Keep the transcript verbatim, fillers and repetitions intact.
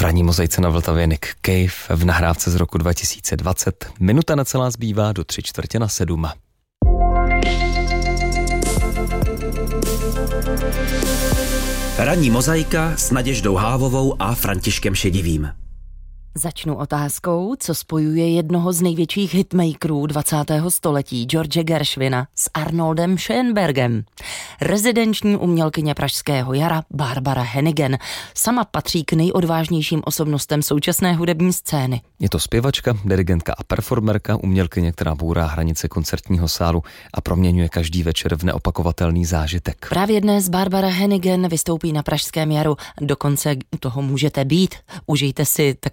ranní mozaice na Vltavě Nick Cave v nahrávce z roku dva tisíce dvacet. Minuta necelá zbývá do tři čtvrtě na sedm. Ranní mozaika s Naděždou Hávovou a Františkem Šedivým. Začnu otázkou, co spojuje jednoho z největších hitmakerů dvacátého století, George Gershwina, s Arnoldem Schoenbergem. Rezidenční umělkyně Pražského jara Barbara Hennigan sama patří k nejodvážnějším osobnostem současné hudební scény. Je to zpěvačka, dirigentka a performerka, umělkyně, která bourá hranice koncertního sálu a proměňuje každý večer v neopakovatelný zážitek. Právě dnes Barbara Hennigan vystoupí na Pražském jaru, dokonce u toho můžete být. Užijte si tak